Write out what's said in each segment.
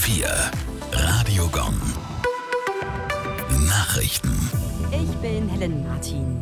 4. Radio Gong. Nachrichten. Ich bin Helen Martin.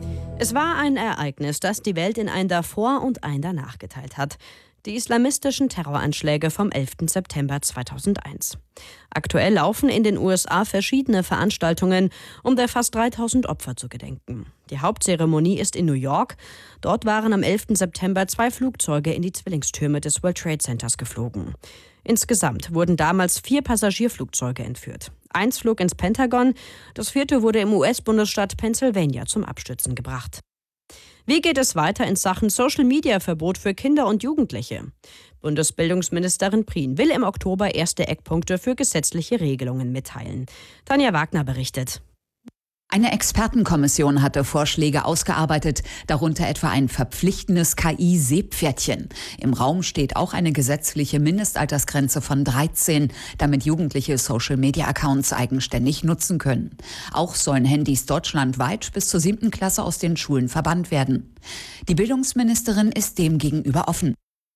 Es war ein Ereignis, das die Welt in ein Davor und ein Danach geteilt hat. Die islamistischen Terroranschläge vom 11. September 2001. Aktuell laufen in den USA verschiedene Veranstaltungen, um der fast 3000 Opfer zu gedenken. Die Hauptzeremonie ist in New York. Dort waren am 11. September 2 Flugzeuge in die Zwillingstürme des World Trade Centers geflogen. Insgesamt wurden damals 4 Passagierflugzeuge entführt. 1 flog ins Pentagon, das 4. wurde im US-Bundesstaat Pennsylvania zum Abstürzen gebracht. Wie geht es weiter in Sachen Social-Media-Verbot für Kinder und Jugendliche? Bundesbildungsministerin Prien will im Oktober erste Eckpunkte für gesetzliche Regelungen mitteilen. Tanja Wagner berichtet. Eine Expertenkommission hatte Vorschläge ausgearbeitet, darunter etwa ein verpflichtendes KI-Seepferdchen. Im Raum steht auch eine gesetzliche Mindestaltersgrenze von 13, damit Jugendliche Social-Media-Accounts eigenständig nutzen können. Auch sollen Handys deutschlandweit bis zur 7. Klasse aus den Schulen verbannt werden. Die Bildungsministerin ist dem gegenüber offen.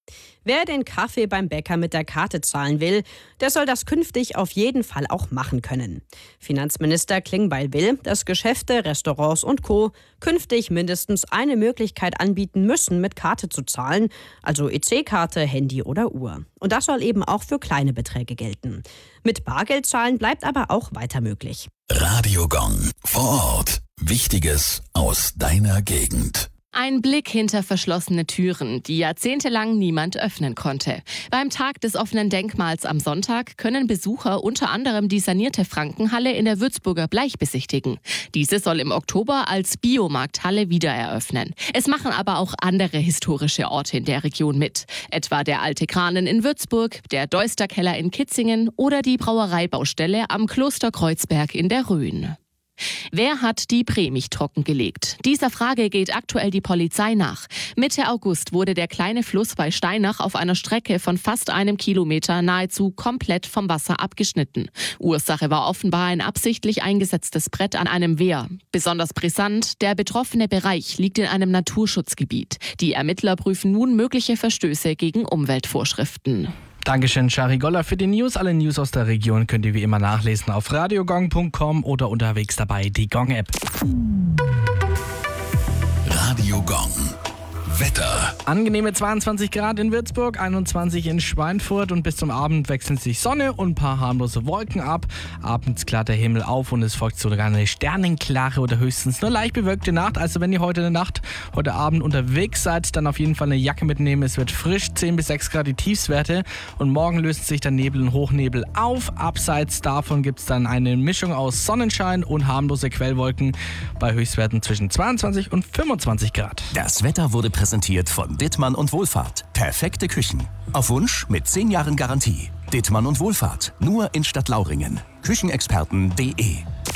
Wer den Kaffee beim Bäcker mit der Karte zahlen will, der soll das künftig auf jeden Fall auch machen können. Finanzminister Klingbeil will, dass Geschäfte, Restaurants und Co. künftig mindestens eine Möglichkeit anbieten müssen, mit Karte zu zahlen, also EC-Karte, Handy oder Uhr. Und das soll eben auch für kleine Beträge gelten. Mit Bargeld zahlen bleibt aber auch weiter möglich. Radio Gong. Vor Ort. Wichtiges aus deiner Gegend. Ein Blick hinter verschlossene Türen, die jahrzehntelang niemand öffnen konnte. Beim Tag des offenen Denkmals am Sonntag können Besucher unter anderem die sanierte Frankenhalle in der Würzburger Bleich besichtigen. Diese soll im Oktober als Biomarkthalle wieder eröffnen. Es machen aber auch andere historische Orte in der Region mit. Etwa der Alte Kranen in Würzburg, der Deuster-Keller in Kitzingen oder die Brauereibaustelle am Kloster Kreuzberg in der Rhön. Wer hat die Premich trockengelegt? Dieser Frage geht aktuell die Polizei nach. Mitte August wurde der kleine Fluss bei Steinach auf einer Strecke von fast 1 Kilometer nahezu komplett vom Wasser abgeschnitten. Ursache war offenbar ein absichtlich eingesetztes Brett an einem Wehr. Besonders brisant, der betroffene Bereich liegt in einem Naturschutzgebiet. Die Ermittler prüfen nun mögliche Verstöße gegen Umweltvorschriften. Dankeschön, Shari Goller, für die News. Alle News aus der Region könnt ihr wie immer nachlesen auf radiogong.com oder unterwegs dabei die Gong-App. Radio Gong. Wetter. Angenehme 22 Grad in Würzburg, 21 in Schweinfurt und bis zum Abend wechseln sich Sonne und ein paar harmlose Wolken ab. Abends klart der Himmel auf und es folgt sogar eine sternenklare oder höchstens nur leicht bewölkte Nacht. Also wenn ihr heute Abend unterwegs seid, dann auf jeden Fall eine Jacke mitnehmen. Es wird frisch, 10 bis 6 Grad die Tiefstwerte und morgen lösen sich dann Nebel und Hochnebel auf. Abseits davon gibt es dann eine Mischung aus Sonnenschein und harmlose Quellwolken bei Höchstwerten zwischen 22 und 25 Grad. Das Wetter wurde präsentiert von Dittmann und Wohlfahrt. Perfekte Küchen. Auf Wunsch mit 10 Jahren Garantie. Dittmann und Wohlfahrt. Nur in Stadtlauringen. Küchenexperten.de.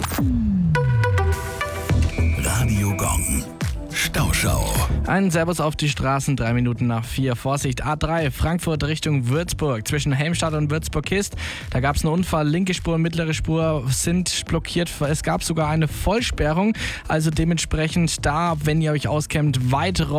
Radio Gong. Stauschau. Ein Servus auf die Straßen, 3 Minuten nach 4. Vorsicht, A3, Frankfurt Richtung Würzburg. Zwischen Helmstadt und Würzburg-Kist. Da gab es einen Unfall. Linke Spur und mittlere Spur sind blockiert. Es gab sogar eine Vollsperrung. Also dementsprechend da, wenn ihr euch auskennt, weit